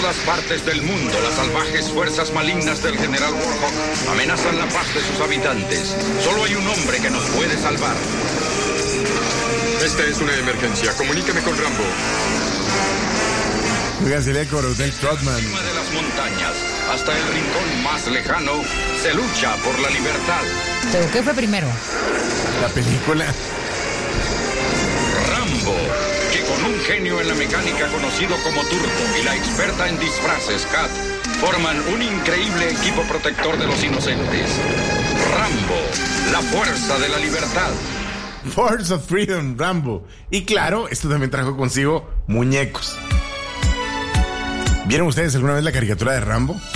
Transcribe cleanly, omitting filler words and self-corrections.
todas partes del mundo, las salvajes fuerzas malignas del general Warhawk amenazan la paz de sus habitantes. Solo hay un hombre que nos puede salvar. Esta es una emergencia. Comunícame con Rambo. Oiga, sería Coronel Trotman. Encima de las montañas, hasta el rincón más lejano, se lucha por la libertad. ¿Pero qué fue primero? La película. Rambo, que con un genio en la mecánica conocido como Turbo y la experta en disfraces, Kat, forman un increíble equipo protector de los inocentes. Rambo, la fuerza de la libertad. Force of Freedom, Rambo. Y claro, esto también trajo consigo muñecos. ¿Vieron ustedes alguna vez la caricatura de Rambo?